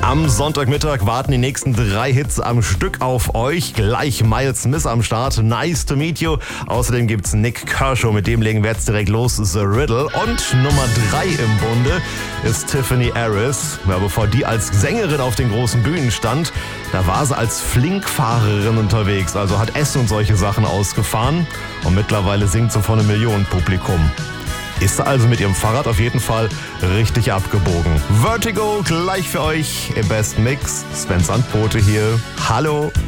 Am Sonntagmittag warten die nächsten 3 Hits am Stück auf euch. Gleich Miles Smith am Start. Nice to meet you. Außerdem gibt's Nick Kershaw, mit dem legen wir jetzt direkt los. The Riddle. Und Nummer 3 im Bunde ist Tiffany Harris. Ja, bevor die als Sängerin auf den großen Bühnen stand, da war sie als Flinkfahrerin unterwegs. Also hat Essen und solche Sachen ausgefahren. Und mittlerweile singt sie vor einem Millionenpublikum. Ist sie also mit ihrem Fahrrad auf jeden Fall richtig abgebogen. Vertigo gleich für euch im besten Mix. Sven Sandpote hier. Hallo.